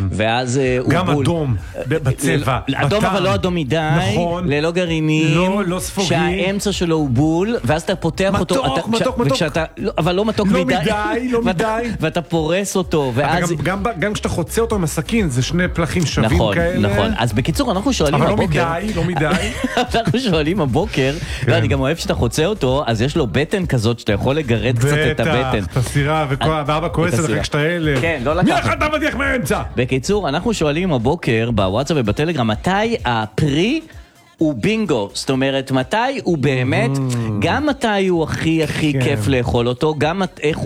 ואז הוא גם אדום, בצבע. אדום אבל לא אדום מדי, נכון. ללא גרעינים, לא ספוגי. שהאמצע שלו הוא בול, ואז אתה פותח אותו. מתוק. אבל לא מתוק מדי. לא מדי. ואתה פורס אותו, ואז... גם כשאתה חוצה אותו עם הסכין, זה שני פלחים שווים כאלה. נכון. אז בקיצור, אנחנו שואלים הבוקר... אבל לא מדי. אנחנו שואלים הבוקר, אני גם אוהב שאתה חוצה אותו, אז יש לו בטן כזאת שאתה יכול לגרד קצת את הבטן. בטח, את הסירה, ואבא כועס עליך כשאתה ילד. כן, לא לקחת. מי לך אתה מדיח מהאמצע? בקיצור, אנחנו שואלים הבוקר בוואטסאפ ובטלגרם, מתי הפרי הוא בינגו, זאת אומרת, מתי הוא באמת, גם מתי הוא הכי כיף לאכול אותו, גם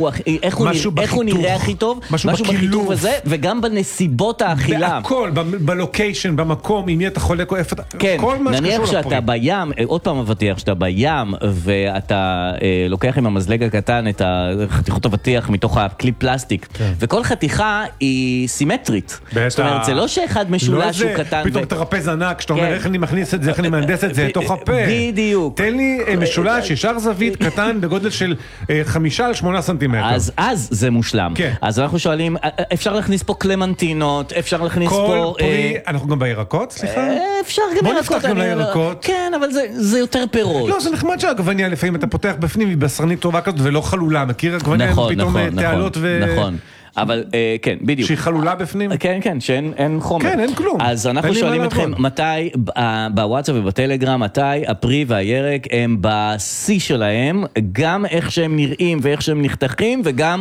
איך הוא נראה הכי טוב, משהו בחיתוך הזה, וגם בנסיבות האכילה. בהכל, בלוקיישן, במקום, עם מי אתה חולק, איפה אתה, כן, כל מה נניח שקשור שאתה בים, עוד פעם מבטיח, שאתה בים, ואתה לוקח עם המזלג הקטן את החתיכות הבטיח מתוך הכלי פלסטיק, וכל חתיכה היא סימטרית. זאת אומרת, זה לא שאחד משולש הוא קטן. פתאום תרפז ענק, שאתה אומר, איך אני מכניס את זה, איך אני מהנדס את זה לתוך הפה. בדיוק. תן לי משולש, ישר זווית קטן בגודל של 5 על 8 סנטימטר. אז זה מושלם. אז אנחנו שואלים, אפשר להכניס פה קלמנטינות, אפשר להכניס פה... כל פרי, אנחנו גם בירקות, סליחה? אפשר גם בוא ירקות. נפתח גם לירקות. כן, אבל זה יותר פירות. לא, זה נחמד שהעגבניה לפעמים אתה פותח בפנים, היא בשרנית טובה כזאת ולא חלולה. מכיר עגבניה פתאום תעלות ו... נכון. אבל כן, בדיוק. שהיא חלולה בפנים? כן, שאין חומר. כן, אין כלום. אז אנחנו שואלים אתכם, מתי, בוואטסאפ ובטלגרם, מתי הפרי והירק הם בשיא שלהם, גם איך שהם נראים ואיך שהם נחתכים, וגם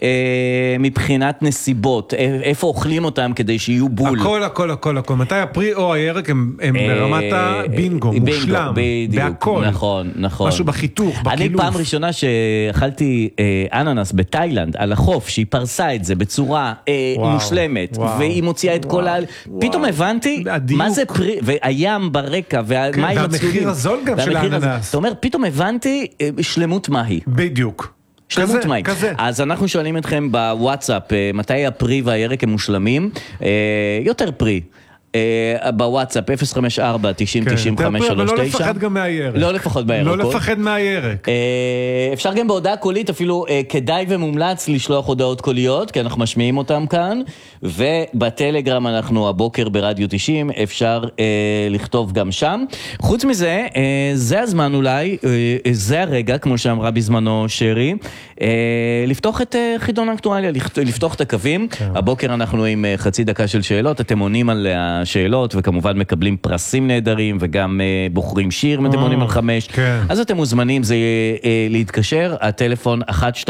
מבחינת נסיבות, איפה אוכלים אותם כדי שיהיו בול. הכל. מתי הפרי או הירק הם ברמת הבינגו, מושלם, בהכל. נכון. משהו בחיתוך, בקילוף. אני פעם ראשונה שאכלתי אננס בתאילנד, על החוף, שהיא פרסה את זה בצורה מושלמת, והיא מוציאה את כל פתאום הבנתי מה זה פרי, והים ברקע, והמים והמחיר הזול גם של האננס. זאת אומרת, פתאום הבנתי שלמות מהי. בדיוק. שלמות מהי. אז אנחנו שואלים אתכם בוואטסאפ, מתי הפרי והירק הם מושלמים? יותר פרי. בוואטסאפ 054-90-90-539. לא לפחד גם מהירק. לא לפחד מהירק. לא לפחד מהירק. אפשר גם בהודעה קולית, אפילו כדאי ומומלץ לשלוח הודעות קוליות, כי אנחנו משמיעים אותם כאן, ובטלגרם אנחנו הבוקר ברדיו 90, אפשר לכתוב גם שם. חוץ מזה, זה הזמן אולי, זה הרגע, כמו שאמרה בזמנו שרי, לפתוח את חידון האקטואליה, לפתוח את הקווים. הבוקר אנחנו עם חצי דקה של שאלות, אתם עונים על השאלות, וכמובן מקבלים פרסים נהדרים, וגם בוחרים שיר, אתם עונים על 5. אז אתם מוזמנים, זה להתקשר, הטלפון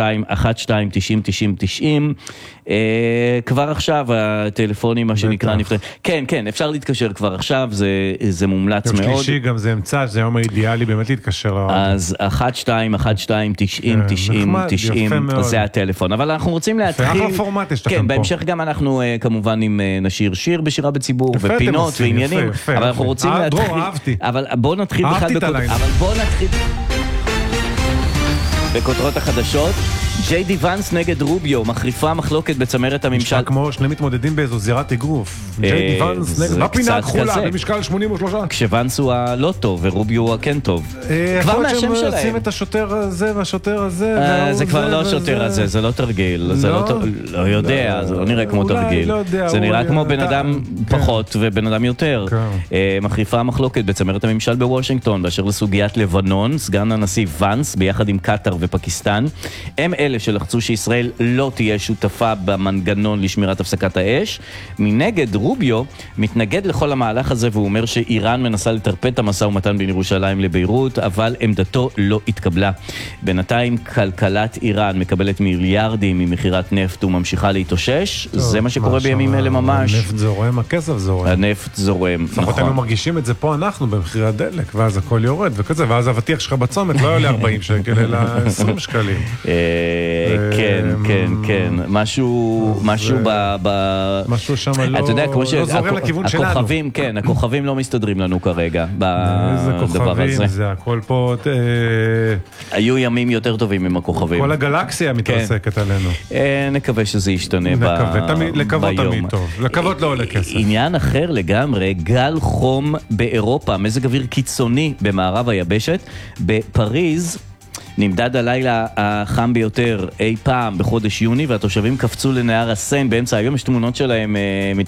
12-12-90-90-90. כבר עכשיו הטלפונים, מה שנקרא, נפתח. כן, אפשר להתקשר כבר עכשיו, זה מומלץ מאוד. יום שלישי גם זה אמצע, זה היום האידיאלי באמת להתקשר. אז 12-12-90-90-90, זה הטלפון. אבל אנחנו רוצים להתחיל. אחלה פורמט יש לכם פה. כן, בהמשך גם אנחנו כמובן נשיר שיר בשירה בציבור, ופינות ועניינים. אבל אנחנו רוצים להתחיל. דרור, אהבתי. אבל בואו נתחיל בכותרות החדשות. ג'יי די ונס נגד רוביו, מחריפה מחלוקת בצמרת הממשל. נשמע כמו שני מתמודדים באיזו זירת אגרוף. ג'יי די ונס נגד... בפינה הכחולה, במשקל 83. כשוונס הוא הלא טוב, ורוביו הוא הכן טוב. כבר מהשם שלהם. יכול שהם את השוטר הזה והשוטר הזה. זה כבר לא השוטר הזה, זה לא תרגיל. לא יודע, זה לא נראה כמו תרגיל. זה נראה כמו בן אדם פחות ובן אדם יותר. מחריפה מחלוקת בצמרת הממשל בוושינגטון, באשר לסוגיית לבנון, סגן הנשיא ונס, ביחד עם קטר ופקיסטן. הם אלה שלחצו שישראל לא תהיה שותפה במנגנון לשמירת הפסקת האש. מנגד רוביו מתנגד לכל המהלך הזה, והוא אומר שאיראן מנסה לטרפד את המשא ומתן בין ירושלים לביירות, אבל עמדתו לא התקבלה. בינתיים כלכלת איראן מקבלת מיליארדים ממחירת נפט וממשיכה להתאושש. זה מה שקורה בימים אלה ממש. הנפט זורם, הכסף זורם. הנפט זורם, נכון. אתם מרגישים את זה פה אנחנו במחיר הדלק, ואז הכל יורד וכזה, ואז הבטיח שלך בצומת לא יעלה 40 שקל, אלא 20 שקלים. כן, משהו משהו שם לא זורם לכיוון שלנו. הכוכבים, כן, הכוכבים לא מסתדרים לנו כרגע בדבר הזה. זה הכל פה... היו ימים יותר טובים עם הכוכבים. כל הגלקסיה מתרסקת עלינו. נקווה שזה ישתנה לקוות תמיד טוב. לקוות לא עולה כסף. עניין אחר לגמרי, גל חום באירופה, מזג אוויר קיצוני במערב היבשת. בפריז נמדד הלילה החם ביותר אי פעם בחודש יוני, והתושבים קפצו לנהר הסן באמצע היום. יש תמונות שלהם